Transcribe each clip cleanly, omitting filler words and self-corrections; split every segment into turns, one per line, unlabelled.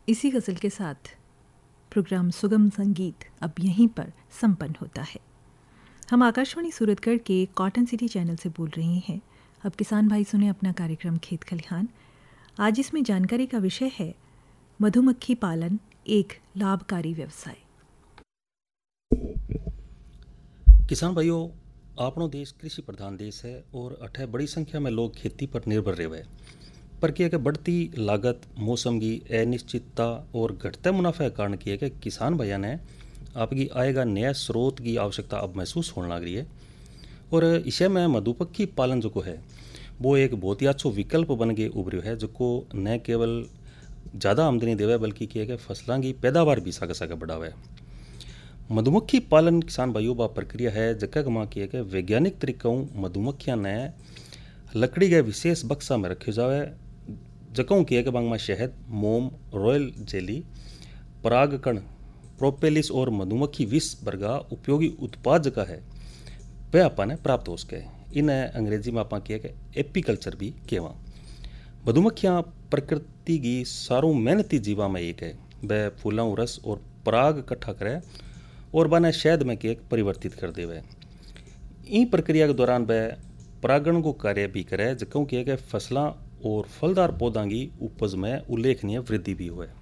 इसी गज़ल के साथ प्रोग्राम सुगम संगीत अब यहीं पर संपन्न होता है। हम आकाशवाणी सूरतगढ़ के कॉटन सिटी चैनल से बोल रहे हैं। अब किसान भाई सुने अपना कार्यक्रम खेत खलिहान। आज इसमें जानकारी का विषय है मधुमक्खी पालन एक लाभकारी व्यवसाय।
किसान भाइयों, आपनो देश कृषि प्रधान देश है और अठे बड़ी संख्या में लोग खेती पर निर्भर रहे हैं। पर किया कि बढ़ती लागत, मौसम की अनिश्चितता और घटते मुनाफे के कारण किया कि किसान भैया ने आपकी आय का नया स्रोत की आवश्यकता अब महसूस होने लग रही है। और इसे में मधुमक्खी पालन जो है वो एक बहुत ही अच्छो विकल्प बन के उभरियो है, जो न केवल ज़्यादा आमदनी देवे बल्कि किया कि फसलों की पैदावार भी सागे सागे बढ़ावे। मधुमक्खी पालन किसान भाइयों बा प्रक्रिया है जगह माँ किया कि वैज्ञानिक तरीकों मधुमक्खियाँ ने लकड़ी के विशेष बक्सा में रखे जावे, जकों किया कि बांग में शहद, मोम, रॉयल जेली, परागकण, प्रोपेलिस और मधुमक्खी विष वर्गा उपयोगी उत्पाद जगह है वह आपने प्राप्त हो सके। इन्हें अंग्रेजी में आप किया कि एपीकल्चर भी कहवा। मधुमक्खियाँ प्रकृति की सारों मेहनती जीवा में एक है। वह फूलों रस और पराग इकट्ठा करे और बने शहद में केक परिवर्तित कर देवे। इन प्रक्रिया के दौरान वह परागण को कार्य भी करे, जकों किया कि फसलों और फलदार पौधों की उपज में उल्लेखनीय वृद्धि भी हुए।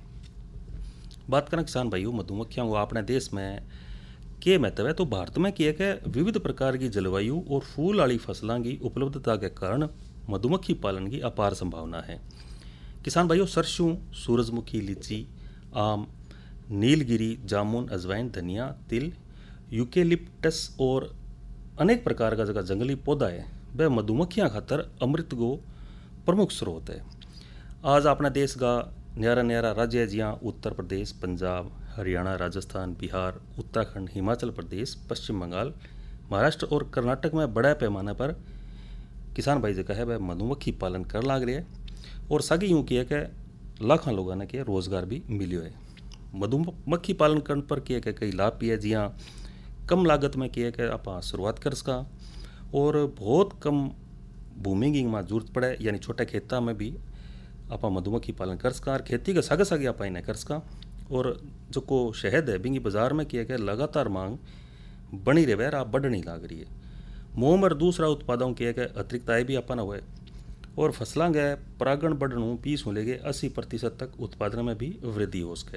बात करें किसान भाइयों मधुमक्खियों को अपने देश में के महत्व है, तो भारत में किया कि विविध प्रकार की जलवायु और फूल वाली फसलों की उपलब्धता के कारण मधुमक्खी पालन की अपार संभावना है। किसान भाइयों, सरसों, सूरजमुखी, लीची, आम, नीलगिरी, जामुन, अजवाइन, धनिया, तिल, यूकेलिप्टस और अनेक प्रकार का जगह जंगली पौधा है वह मधुमक्खियाँ खातर अमृत को प्रमुख स्रोत है। आज अपने देश का न्यारा न्यारा राज्य है, जिहाँ उत्तर प्रदेश, पंजाब, हरियाणा, राजस्थान, बिहार, उत्तराखंड, हिमाचल प्रदेश, पश्चिम बंगाल, महाराष्ट्र और कर्नाटक में बड़े पैमाने पर किसान भाई जगह है वह मधुमक्खी पालन कर लाग रहे हैं। और सागी यूँ किया कि लाखों लोगों ने किया रोजगार भी मिलियो है। मधुमक्खी पालन करने पर किया कि कई लाभ भी है, जी हाँ, कम लागत में किया कि आप शुरुआत कर सका और बहुत कम भूमि की में जरूरत पड़े, यानी छोटे खेता में भी आप मधुमक्खी पालन कर सका और खेती का सागे सागे आप इन्हें कर सका। और जो को शहद है बिंगी बाजार में किया कि लगातार मांग बनी रहे और आप बढ़नी लाग रही है। मोम और दूसरा उत्पादों किया कि अतिरिक्त आय भी अपन हुए और फसलों के परागण बढ़नों 20 हो लेगे 80% तक उत्पादन में भी वृद्धि हो सके।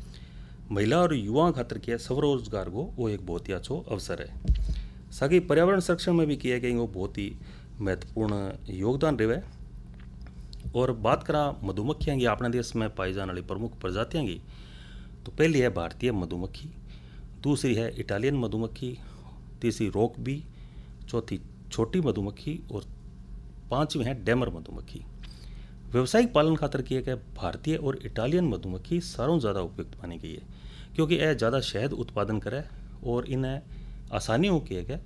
महिला और युवाओं खातर किया स्वरोजगार को वो एक बहुत ही अच्छो अवसर है। साथ ही पर्यावरण संरक्षण में भी किया गया वो बहुत ही महत्वपूर्ण योगदान रहे। और बात करा मधुमक्खियाँ की अपने देश में पाई जाने वाली प्रमुख प्रजातियाँ की, तो पहली है भारतीय मधुमक्खी, दूसरी है इटालियन मधुमक्खी, तीसरी रॉक बी, चौथी छोटी मधुमक्खी और पांचवी है डेमर मधुमक्खी। व्यवसायिक पालन खातर किया गया भारतीय और इटालियन मधुमक्खी सारों ज़्यादा उपयुक्त मानी गई है, क्योंकि यह ज़्यादा शहद उत्पादन करे और इन्हें आसानियों किए गए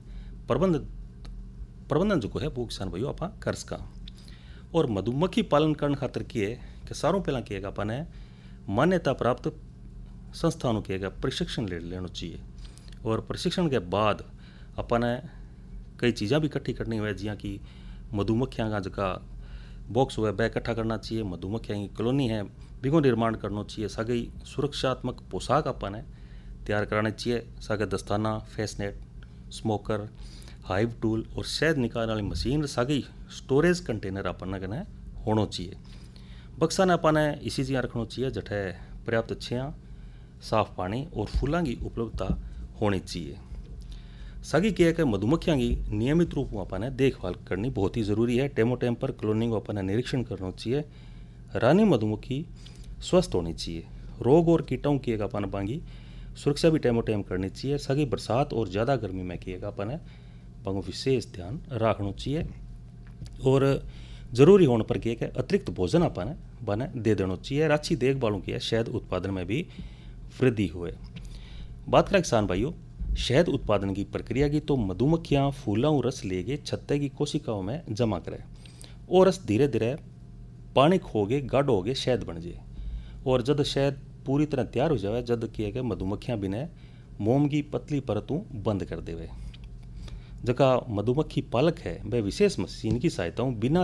प्रबंधन जो है वो किसान भाइयों आप कर सका। और मधुमक्खी पालन करने खातर किए कि सारों पहला किए गया अपन मान्यता प्राप्त संस्थानों किए गया प्रशिक्षण लेना चाहिए। और प्रशिक्षण के बाद अपन कई चीज़ें भी इकट्ठी करनी हुए, जियाँ कि मधुमक्खियाँ का जगह बॉक्स हुआ वह इकट्ठा करना चाहिए, मधुमक्खियाँ की कॉलोनी है बिगो निर्माण करना चाहिए, सागे सुरक्षात्मक पोशाक अपन तैयार कराने चाहिए, सागे दस्ताना, फेसनेट, स्मोकर, हाइव टूल और शहद निकालने वाली मशीन, सागे स्टोरेज कंटेनर अपन कने होना चाहिए। बक्सा ने अपन इसी चीज़ रखना चाहिए जठे पर्याप्त छाया, साफ पानी और फूलों की उपलब्धता होनी चाहिए। सागी क्या है कि मधुमक्खियाँ की नियमित रूप में अपन देखभाल करनी बहुत ही ज़रूरी है। टेमो टाइम पर क्लोनिंग को अपन निरीक्षण करना चाहिए। रानी मधुमक्खी स्वस्थ होनी चाहिए। रोग और कीटाणु की अपन बांगी सुरक्षा भी टेमो टाइम करनी चाहिए। सागी बरसात और ज़्यादा गर्मी में किएगा अपन बांगो विशेष ध्यान रखना चाहिए। और ज़रूरी होने पर किए कि अतिरिक्त भोजन अपन बने दे देना चाहिए। अच्छी देखभालों की शहद उत्पादन में भी वृद्धि हुए। बात करें किसान भाइयों शहद उत्पादन की प्रक्रिया की, तो मधुमक्खियाँ फूलों रस लेके छत्ते की कोशिकाओं में जमा करें और रस धीरे धीरे पानी खोगे गाढ़ो होगे शहद बन जाए। और जब शहद पूरी तरह तैयार हो जाए, जब किए गए मधुमक्खियाँ बिना मोम की पतली परतों बंद कर देवे। जगह मधुमक्खी पालक है वह विशेष मशीन की सहायता बिना